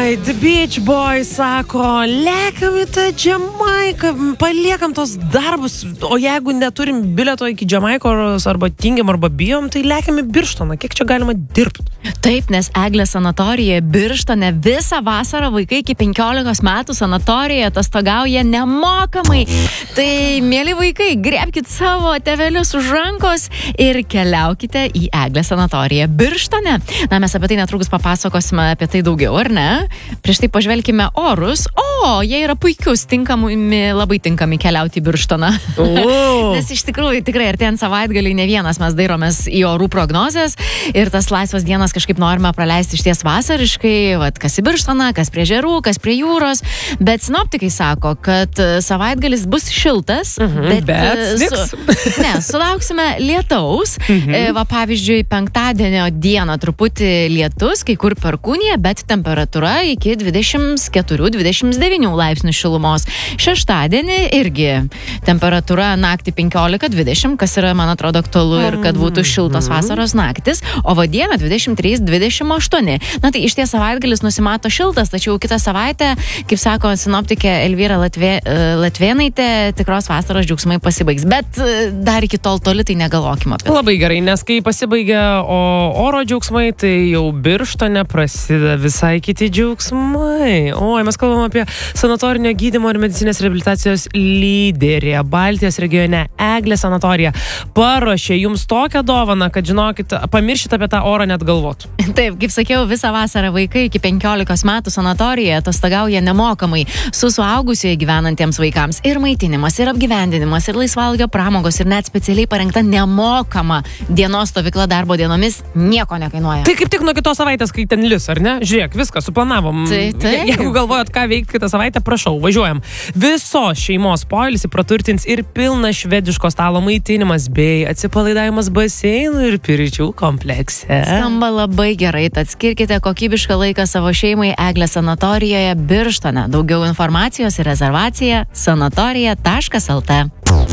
Oi, The Beach Boys sako, lekiam į tą Jamaiką, paliekam tos darbus, o jeigu neturim bilieto iki Jamaikos arba tingim arba bijom, tai lekiam į Birštoną. Kiek čia galima dirbti? Taip, nes Eglė sanatorija Birštone visą vasarą vaikai iki 15 metų sanatorijoje atostogauja nemokamai. Tai, mėly vaikai, griebkit savo tėvelius už rankos ir keliaukite į Eglę sanatoriją Birštone. Na, mes apie tai netrukus papasakosime apie tai daugiau, ar ne? Prieš tai pažvelkime orus. Jie yra puikius, labai tinkami keliauti į Birštoną. Nes iš tikrųjų, tikrai artėjant savaitgalį ne vienas mes dairomės į orų prognozes ir tas laisvas dienas kažkaip norime praleisti išties vasariškai, kas į Birštoną, kas prie ežerų, kas prie jūros, bet sinoptikai sako, kad savaitgalis bus šiltas, sulauksime lietaus. Pavyzdžiui, penktadienio dieną truputį lietus, kai kur perkūnija, bet temperatūra iki 24-29 laipsnių šilumos. Šeštadienį irgi temperatūra naktį 15-20, kas yra, man atrodo, aktualu ir kad būtų šiltos vasaros naktis, o dieną 23-28. Na tai iš ties savaitgalis nusimato šiltas, tačiau kitą savaitę, kaip sako sinoptikė Elvyra Latvėnaitė, tikros vasaros džiaugsmai pasibaigs. Bet dar iki toli tai negalvokime apie tai. Labai gerai, nes kai pasibaigia oro džiaugsmai, tai jau Birštone prasideda visai kiti džiaugsmai. Mes kalbam apie sanatorinio gydymo ir medicinės reabilitacijos lyderį. Baltijos regione Eglė sanatorija paruošė jums tokią dovaną, kad žinokit, pamiršit apie tą orą net galvot. Taip, kaip sakiau, visą vasarą vaikai iki 15 metų sanatorijoje atostogauja nemokamai su suaugusioje gyvenantiems vaikams. Ir maitinimas, ir apgyvendinimas, ir laisvalgio pramogos, ir net specialiai parengta nemokama dienos stovykla darbo dienomis nieko nekainuoja. Tai kaip tik nuo kitos savaitės, kai ten lis, ar ne? Žiūrėk, viską suplanavom. Jeigu galvojat, ką veikti kitą savaitę, prašau, važiuojam. Visos šeimos poilsį praturtins ir pilnas švediško stalo maitinimas bei atsipalaidavimas baseinų ir pirčių komplekse. Skamba labai gerai, tad skirkite kokybišką laiką savo šeimai Eglė sanatorijoje Birštone. Daugiau informacijos ir rezervacija sanatorija.lt.